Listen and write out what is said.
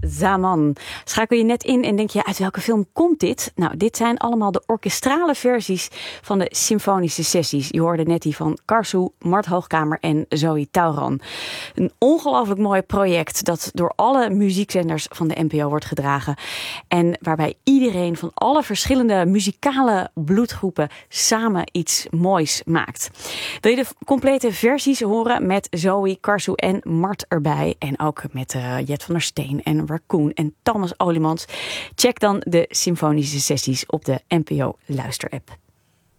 Zaman. Schakel je net in en denk je, uit welke film komt dit? Nou, dit zijn allemaal de orkestrale versies van de symfonische sessies. Je hoorde net die van Karsu, Mart Hoogkamer en Zoe Tauran. Een ongelooflijk mooi project dat door alle muziekzenders van de NPO wordt gedragen. En waarbij iedereen van alle verschillende muzikale bloedgroepen samen iets moois maakt. Wil je de complete versies horen met Zoe, Karsu en Mart erbij? En ook met Jet van der Steen en Raccoon en Thomas Olimans. Check dan de symfonische sessies op de NPO Luisterapp.